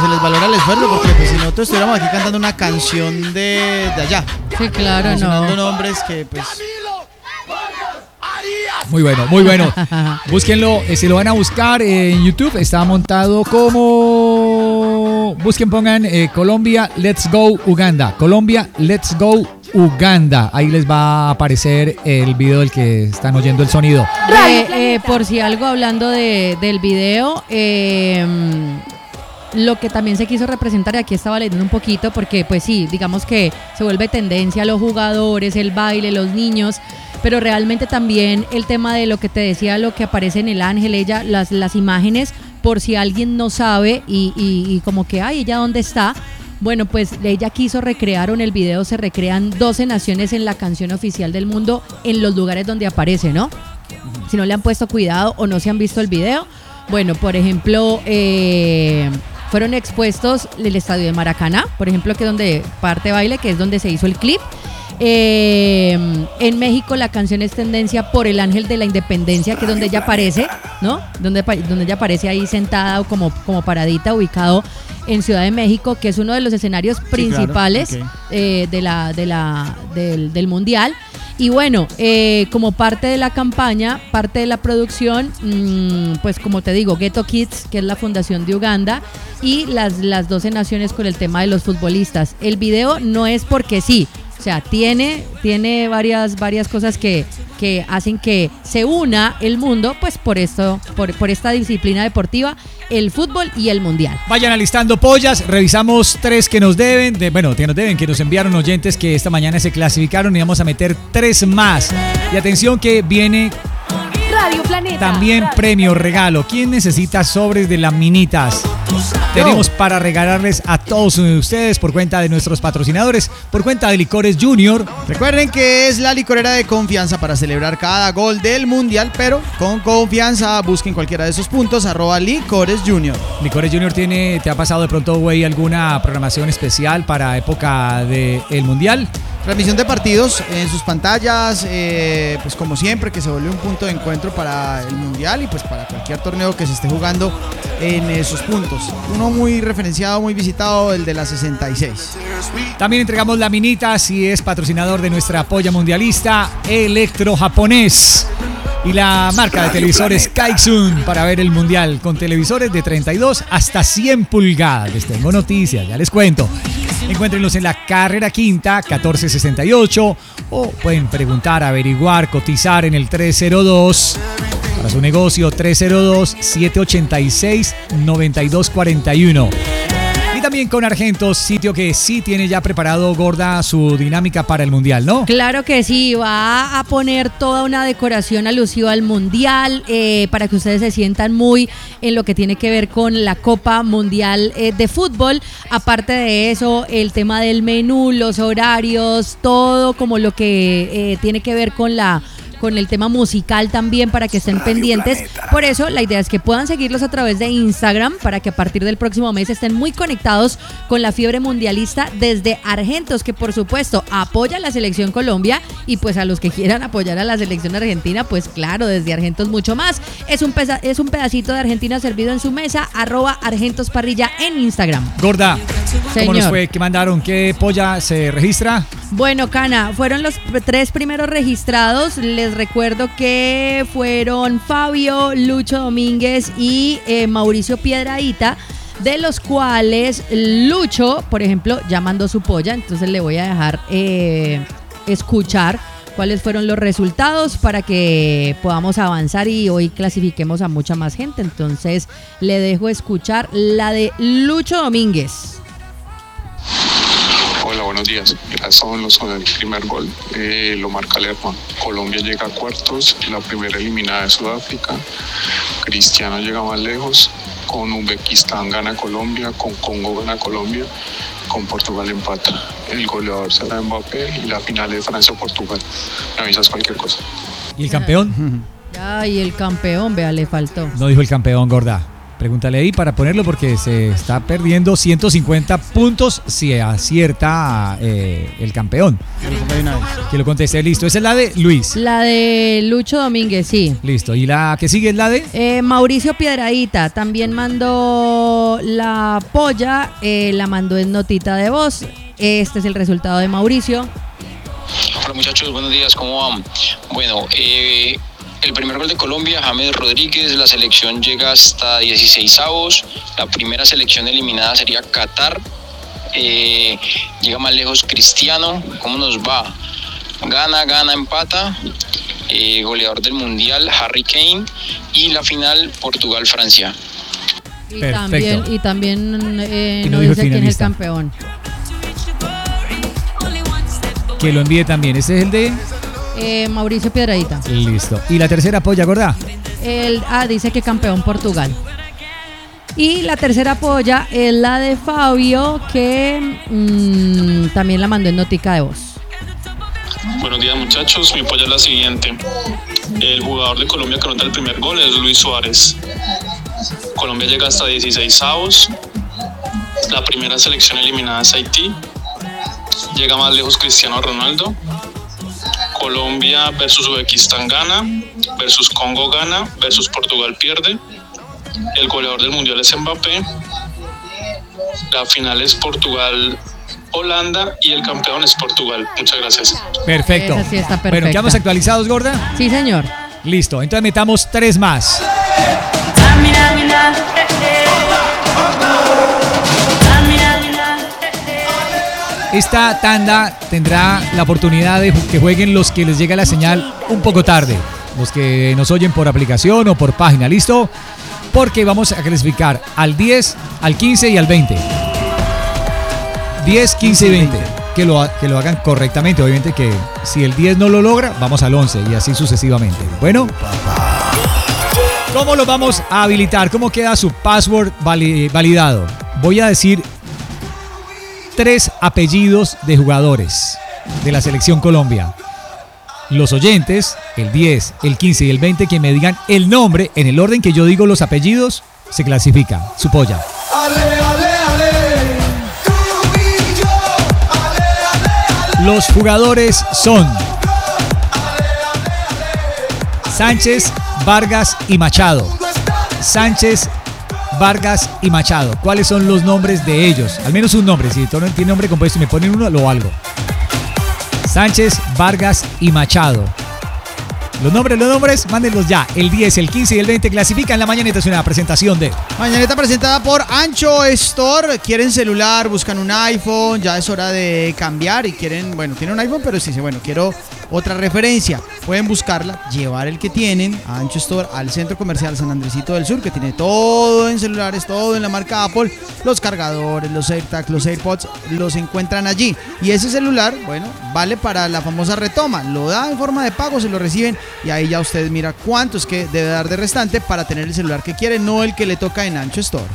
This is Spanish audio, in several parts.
se les valora el esfuerzo, porque pues, si nosotros estuviéramos aquí cantando una canción de allá. Sí, claro, mencionando nombres que pues... Muy bueno, muy bueno. Búsquenlo, si lo van a buscar en YouTube, está montado como... Busquen, pongan Colombia, Let's Go Uganda. Colombia, Let's Go Uganda. Ahí les va a aparecer el video del que están oyendo el sonido. Por si algo, hablando del video, lo que también se quiso representar, y aquí estaba leyendo un poquito, porque pues sí, digamos que se vuelve tendencia los jugadores, el baile, los niños, pero realmente también el tema de lo que te decía, lo que aparece en el ángel, ella, las imágenes, por si alguien no sabe y como que, ay, ¿ella dónde está? Bueno, pues ella quiso recrear, o en el video se recrean 12 naciones en la canción oficial del mundo en los lugares donde aparece, ¿no? Si no le han puesto cuidado o no se han visto el video, bueno, por ejemplo, fueron expuestos el estadio de Maracaná, por ejemplo, que es donde parte baile, que es donde se hizo el clip. En México la canción es tendencia por el Ángel de la Independencia, que es donde ella aparece, ¿no? Donde ella aparece ahí sentada o como paradita, ubicado en Ciudad de México, que es uno de los escenarios principales, claro. Okay. del Mundial. Y bueno, como parte de la campaña, parte de la producción, pues como te digo, Ghetto Kids, que es la fundación de Uganda, y las 12 naciones con el tema de los futbolistas. El video no es porque sí, o sea, tiene varias cosas que hacen que se una el mundo, pues por esto, por esta disciplina deportiva, el fútbol y el mundial. Vayan alistando pollas, revisamos 3 que nos deben, que nos enviaron oyentes que esta mañana se clasificaron, y vamos a meter 3 más. Y atención que viene Radio Planeta. También premio regalo. ¿Quién necesita sobres de laminitas? Tenemos para regalarles a todos ustedes por cuenta de nuestros patrocinadores, por cuenta de Licores Junior. Recuerden que es la licorera de confianza para celebrar cada gol del Mundial, pero con confianza. Busquen cualquiera de esos puntos, @Licores Junior. Licores Junior ¿te ha pasado de pronto, güey, alguna programación especial para época del Mundial? Transmisión de partidos en sus pantallas, pues como siempre, que se vuelve un punto de encuentro para el Mundial y pues para cualquier torneo que se esté jugando en esos puntos. Uno muy referenciado, muy visitado, el de la 66. También entregamos laminitas y es patrocinador de nuestra polla mundialista, Electro Japonés. Y la marca de televisores Kaizun para ver el Mundial, con televisores de 32 hasta 100 pulgadas. Les tengo noticias, ya les cuento. Encuéntrenlos en la carrera quinta, 1468, o pueden preguntar, averiguar, cotizar en el 302. Para su negocio, 302-786-9241. Y también con Argentos, sitio que sí tiene ya preparado, Gorda, su dinámica para el Mundial, ¿no? Claro que sí, va a poner toda una decoración alusiva al Mundial, para que ustedes se sientan muy en lo que tiene que ver con la Copa Mundial de Fútbol. Aparte de eso, el tema del menú, los horarios, todo como lo que tiene que ver con el tema musical también, para que estén pendientes. Por eso la idea es que puedan seguirlos a través de Instagram, para que a partir del próximo mes estén muy conectados con la fiebre mundialista desde Argentos, que por supuesto apoya a la selección Colombia, y pues a los que quieran apoyar a la selección argentina, pues claro, desde Argentos mucho más. Es un pedacito de Argentina servido en su mesa, @Argentos Parrilla en Instagram. Gorda, ¿cómo Señor. nos fue? ¿Qué mandaron? ¿Qué polla se registra? Bueno, Cana, fueron los 3 primeros registrados. Les recuerdo que fueron Fabio, Lucho Domínguez y Mauricio Piedradita, de los cuales Lucho, por ejemplo, ya mandó su polla, entonces le voy a dejar escuchar cuáles fueron los resultados para que podamos avanzar y hoy clasifiquemos a mucha más gente. Entonces le dejo escuchar la de Lucho Domínguez. Hola, buenos días. Gracias con el primer gol. Lo marca Lerma. Colombia llega a cuartos. La primera eliminada de Sudáfrica. Cristiano llega más lejos. Con Uzbekistán gana Colombia. Con Congo gana Colombia. Con Portugal empata. El goleador será Mbappé. Y la final de Francia-Portugal. Me avisas cualquier cosa. ¿Y el campeón? Ay, el campeón, vea, le faltó. No dijo el campeón, Gorda. Pregúntale ahí para ponerlo, porque se está perdiendo 150 puntos si acierta el campeón. Que lo conteste. Listo. Esa es la de Luis. La de Lucho Domínguez, sí. Listo. ¿Y la que sigue es la de? Mauricio Piedradita también mandó pero la polla la mandó en notita de voz. Este es el resultado de Mauricio. Hola muchachos, buenos días, ¿cómo van? Bueno, el primer gol de Colombia, James Rodríguez, la selección llega hasta 16avos, la primera selección eliminada sería Qatar, llega más lejos Cristiano, ¿cómo nos va? Gana, empata, goleador del Mundial, Harry Kane, y la final, Portugal-Francia. Y Perfecto. también Y no nos dijo dice quién es el finalista. campeón. Que lo envíe también. Este es el de... Mauricio Piedradita. Listo. ¿Y la tercera polla, gorda? Dice que campeón Portugal. Y la tercera polla es la de Fabio, que también la mandó en notica de voz. Buenos días muchachos, mi polla es la siguiente. El jugador de Colombia que anota el primer gol es Luis Suárez. Colombia llega hasta 16avos. La primera selección eliminada es Haití. Llega más lejos Cristiano Ronaldo. Colombia versus Uzbekistán gana, versus Congo gana, versus Portugal pierde. El goleador del mundial es Mbappé. La final es Portugal-Holanda y el campeón es Portugal. Muchas gracias. Perfecto. Esa sí está perfecta. Bueno, ¿quedamos actualizados, gorda? Sí, señor. Listo. Entonces metamos 3 más. Esta tanda tendrá la oportunidad de que jueguen los que les llega la señal un poco tarde, los que nos oyen por aplicación o por página, ¿listo? Porque vamos a clasificar al 10, al 15 y al 20. 10, 15 y 20. Que lo hagan correctamente. Obviamente que si el 10 no lo logra, vamos al 11 y así sucesivamente. Bueno, ¿cómo lo vamos a habilitar? ¿Cómo queda su password validado? Voy a decir 3 apellidos de jugadores de la selección Colombia. Los oyentes, el 10, el 15 y el 20, que me digan el nombre en el orden que yo digo los apellidos, se clasifica su polla. Los jugadores son Sánchez, Vargas y Machado. Sánchez, Vargas y Machado. ¿Cuáles son los nombres de ellos? Al menos un nombre. Si tiene nombre compuesto y me ponen uno, lo valgo. Sánchez, Vargas y Machado. Los nombres, mándenlos ya. El 10, el 15 y el 20 clasifican. La mañanita es una presentación de... Mañaneta presentada por Ancho Store. Quieren celular, buscan un iPhone, ya es hora de cambiar y quieren, bueno, tienen un iPhone, pero sí, bueno, quiero otra referencia. Pueden buscarla, llevar el que tienen a Ancho Store al Centro Comercial San Andresito del Sur, que tiene todo en celulares, todo en la marca Apple. Los cargadores, los AirTags, los AirPods, los encuentran allí. Y ese celular, bueno, vale para la famosa retoma. Lo da en forma de pago, se lo reciben y ahí ya usted mira cuánto es que debe dar de restante para tener el celular que quiere, no el que le toca en Ancho Store.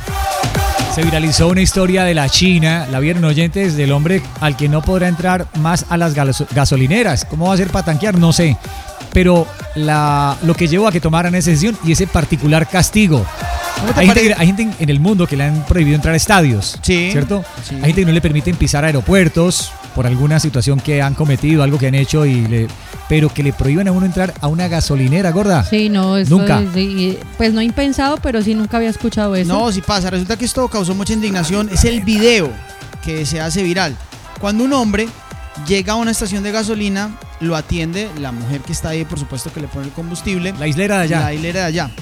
Se viralizó una historia de la China, la vieron oyentes, del hombre al que no podrá entrar más a las gasolineras. ¿Cómo va a ser para tanquear? No sé. Pero lo que llevó a que tomaran esa decisión y ese particular castigo. Hay gente en el mundo que le han prohibido entrar a estadios, sí, ¿cierto? Sí. Hay gente que no le permiten pisar aeropuertos por alguna situación que han cometido, algo que han hecho, pero que le prohíban a uno entrar a una gasolinera, gorda. Sí, no, eso Nunca. Pues no impensado, pero sí nunca había escuchado eso. No, sí pasa. Resulta que esto causó mucha indignación. Es el video que se hace viral. Cuando un hombre llega a una estación de gasolina, lo atiende la mujer que está ahí, por supuesto, que le pone el combustible. La hilera de allá. La hilera de allá.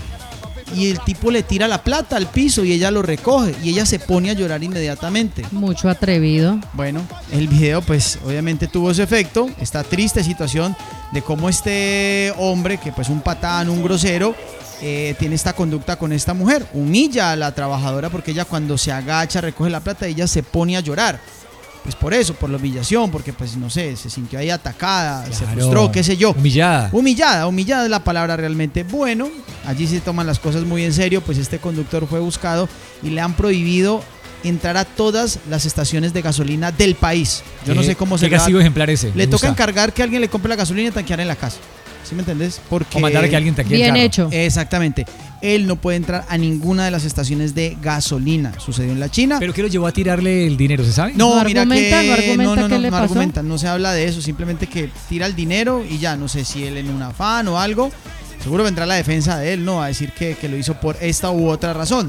Y el tipo le tira la plata al piso y ella lo recoge y ella se pone a llorar inmediatamente. Mucho atrevido. Bueno, el video pues obviamente tuvo ese efecto, esta triste situación de cómo este hombre, que pues un patán, un grosero, tiene esta conducta con esta mujer, humilla a la trabajadora porque ella cuando se agacha, recoge la plata, ella se pone a llorar. Pues por eso, por la humillación, porque pues no sé, se sintió ahí atacada, se frustró, qué sé yo. Humillada Humillada es la palabra realmente. Bueno, allí se toman las cosas muy en serio, pues este conductor fue buscado y le han prohibido entrar a todas las estaciones de gasolina del país. Yo no sé cómo se ¿Qué castigo ejemplar ese? le toca encargar que alguien le compre la gasolina y tanquear en la casa. ¿Sí me entendés? Porque O mandar a que alguien tanquee el Bien carro. hecho. exactamente. Él no puede entrar a ninguna de las estaciones de gasolina. Sucedió en la China. ¿Pero qué lo llevó a tirarle el dinero, se sabe? No, No mira argumenta, que no argumenta qué le pasó. argumenta, no se habla de eso, simplemente que tira el dinero y ya, no sé si él en un afán o algo, seguro vendrá la defensa de él, ¿no? A decir que lo hizo por esta u otra razón.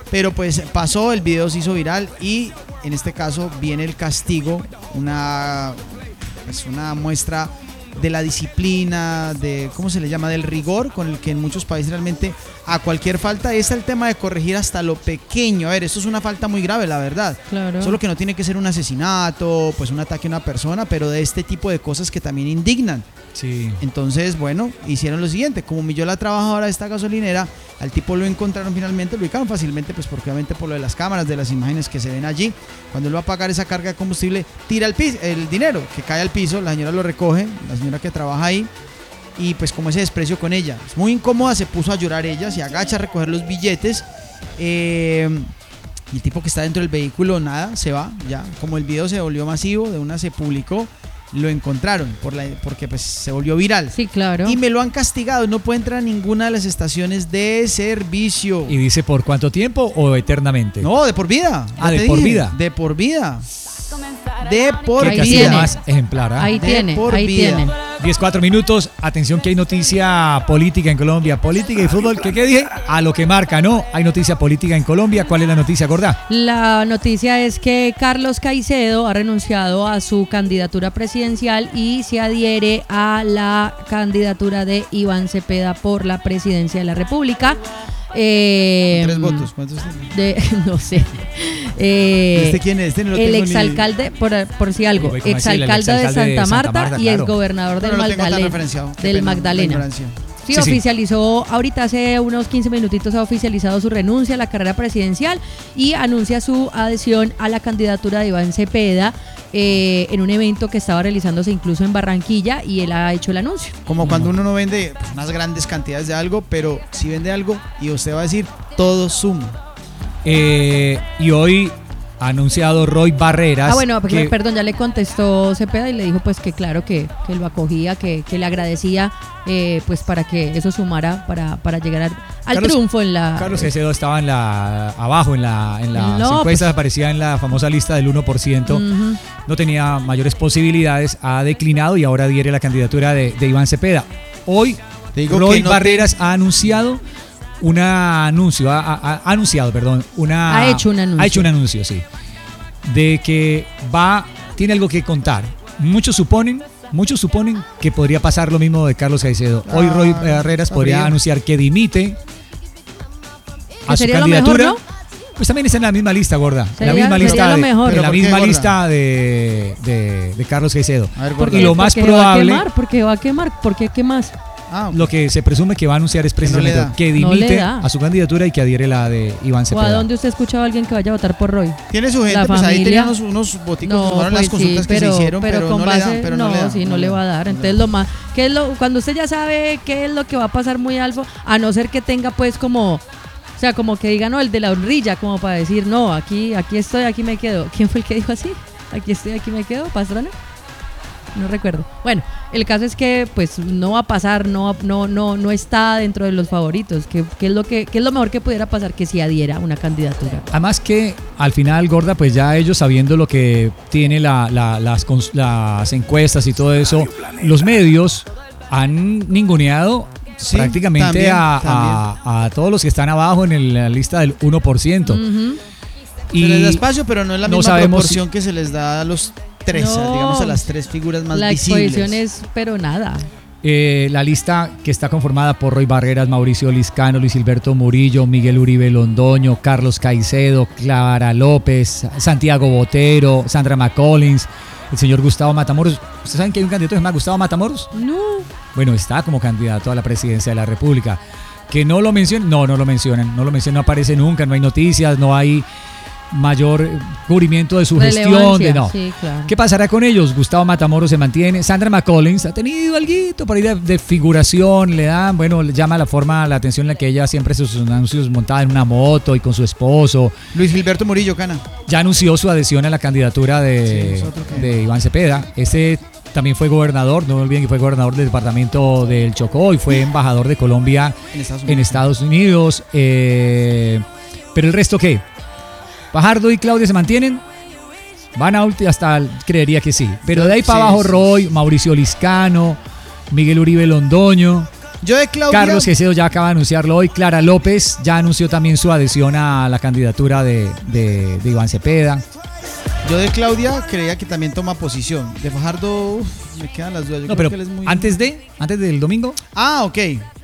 Pero pues pasó, el video se hizo viral y en este caso viene el castigo, una muestra de la disciplina, de ¿cómo se le llama? Del rigor con el que en muchos países realmente a cualquier falta está el tema de corregir hasta lo pequeño. A ver, esto es una falta muy grave, la verdad. Claro. Solo que no tiene que ser un asesinato, pues un ataque a una persona, pero de este tipo de cosas que también indignan. Sí. Entonces, bueno, hicieron lo siguiente, como humilló la trabajadora de esta gasolinera, al tipo lo encontraron finalmente, lo ubicaron fácilmente, pues porque obviamente por lo de las cámaras, de las imágenes que se ven allí, cuando él va a pagar esa carga de combustible, tira el dinero que cae al piso, la señora lo recoge, la señora que trabaja ahí, y pues como ese desprecio con ella, es muy incómoda, se puso a llorar ella, se agacha a recoger los billetes, y el tipo que está dentro del vehículo, nada, se va, ya, como el video se volvió masivo, de una se publicó, lo encontraron porque pues se volvió viral. Sí, claro. Y me lo han castigado, no puede entrar a ninguna de las estaciones de servicio. ¿Y dice por cuánto tiempo o eternamente? No, de por vida. De por vida. De por vida. De por Qué vida. castigo más ejemplar, ¿eh? Ahí tiene, ahí tiene. 10-4 minutos, atención que hay noticia política en Colombia, política y fútbol, ¿qué dije? A lo que marca, ¿no? Hay noticia política en Colombia, ¿cuál es la noticia, gorda? La noticia es que Carlos Caicedo ha renunciado a su candidatura presidencial y se adhiere a la candidatura de Iván Cepeda por la presidencia de la República. 3 votos, ¿cuántos tiene? No sé. ¿Este quién es? Este no lo el tengo exalcalde, por si algo, Uy, ¿cómo así? exalcalde de Santa Marta y claro. exgobernador No, del no lo tengo tan Magdalena. referenciado. Qué Del pena, la Magdalena. ignorancia. Sí, Sí, sí. oficializó, ahorita hace unos 15 minutitos ha oficializado su renuncia a la carrera presidencial y anuncia su adhesión a la candidatura de Iván Cepeda en un evento que estaba realizándose incluso en Barranquilla y él ha hecho el anuncio. Como cuando uno no vende pues, unas grandes cantidades de algo, pero si vende algo y usted va a decir, todo suma. Y hoy ha anunciado Roy Barreras. Bueno, perdón, ya le contestó Cepeda y le dijo pues que claro que lo acogía, que le agradecía pues para que eso sumara para llegar al triunfo en la... Carlos Caicedo estaba abajo en las No, encuestas, pues, aparecía en la famosa lista del 1%, no tenía mayores posibilidades, ha declinado y ahora adhiere a la candidatura de Iván Cepeda. Hoy Roy Barreras ha anunciado ha hecho un anuncio, sí, de que tiene algo que contar. Muchos suponen que podría pasar lo mismo de Carlos Caicedo. Hoy Roy Barreras podría anunciar que dimite a su candidatura. Lo mejor, ¿no? Pues también está en la misma lista, gorda. En la Sería misma lo lista mejor. en la ¿Pero por misma qué, lista de Carlos Caicedo. A ver, gorda. Y lo más probable, Porque va a quemar, porque ¿qué más? lo que se presume que va a anunciar es precisamente que No le dimite da. a su candidatura y que adhiere la de Iván ¿O a Cepeda. dónde usted ha escuchado a alguien que vaya a votar por Roy? Tiene su gente, La pues ahí familia. tenían unos voticos, No, sumaron las pues consultas sí, que se hicieron, pero con no base, le dan, pero no le dan. sí, no le va a dar. Entonces lo más, cuando usted ya sabe qué es lo que va a pasar muy alto, a no ser que tenga pues como, o sea, como que diga, no, el de la honrilla, como para decir, no, aquí estoy, aquí me quedo. ¿Quién fue el que dijo así? Aquí estoy, aquí me quedo, Pastrana. No recuerdo. Bueno, el caso es que pues no va a pasar, no está dentro de los favoritos. ¿Qué es lo mejor que pudiera pasar? Que si adhiera a una candidatura. Además que al final, gorda, pues ya ellos sabiendo lo que tiene las encuestas y todo eso, los medios han ninguneado prácticamente a todos los que están abajo en la lista del 1%. Se les da espacio, pero no es la misma proporción si que se les da a los tres, digamos a las tres figuras más la visibles. exposición es, pero nada. La lista que está conformada por Roy Barreras, Mauricio Liscano, Luis Gilberto Murillo, Miguel Uribe Londoño, Carlos Caicedo, Clara López, Santiago Botero, Sandra McCollins, el señor Gustavo Matamoros. ¿Ustedes saben que hay un candidato que se llama Gustavo Matamoros? No. Bueno, está como candidato a la presidencia de la República. Que no lo mencionen, no lo mencionan, no aparece nunca, no hay noticias, no hay mayor cubrimiento de su gestión. Sí, claro. ¿Qué pasará con ellos? Gustavo Matamoros se mantiene. Sandra McCollins ha tenido algo por ahí de figuración. Le llama la atención en la que ella siempre hace sus anuncios montada en una moto y con su esposo. Luis Gilberto Murillo, Cana. Ya anunció su adhesión a la candidatura de Iván Cepeda. También fue gobernador, no olviden que fue gobernador del departamento del Chocó y fue embajador de Colombia en Estados Unidos. Pero el resto, ¿qué? ¿Fajardo y Claudia se mantienen? Van a hasta creería que sí. Pero de ahí para abajo, Roy, Mauricio Liscano, Miguel Uribe Londoño, Yo de Claudia. Carlos Caicedo ya acaba de anunciarlo hoy. Clara López ya anunció también su adhesión a la candidatura de Iván Cepeda. Yo de Claudia creía que también toma posición. De Fajardo, me quedan las dudas. Yo No, creo pero que él es muy... antes del domingo. Ah, ok.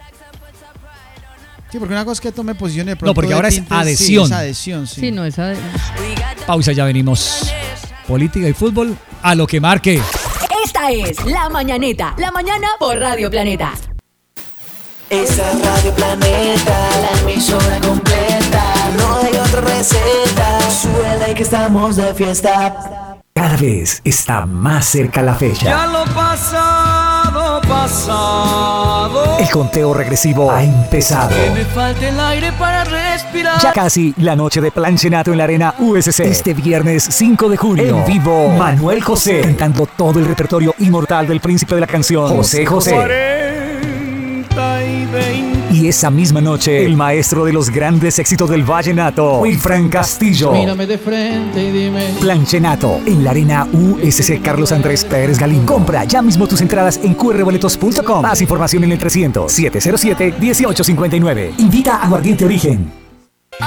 Sí, porque una cosa es que tome posición y de pronto No, porque de ahora es tintes, adhesión. Sí, es adhesión, sí. Sí, no, esa. Pausa, ya venimos. Política y fútbol a lo que marque. Esta es La Mañanita. La mañana por Radio Planeta. Esa es Radio Planeta, la emisora completa. No hay otra receta. Suena que estamos de fiesta. Cada vez está más cerca la fecha. Ya lo pasado, pasado. El conteo regresivo ha empezado. Que me falte el aire para respirar. Ya casi la noche de Planchenato en la Arena USC. Este viernes 5 de junio. En vivo, Manuel José. Cantando todo el repertorio inmortal del príncipe de la canción, José José. 40 y 20. Y esa misma noche, el maestro de los grandes éxitos del vallenato, Wilfran Castillo. Mírame de frente y dime. Planchenato en la Arena USC Carlos Andrés Pérez Galín. Compra ya mismo tus entradas en qrboletos.com. Más información en el 300-707-1859. Invita a Aguardiente Origen.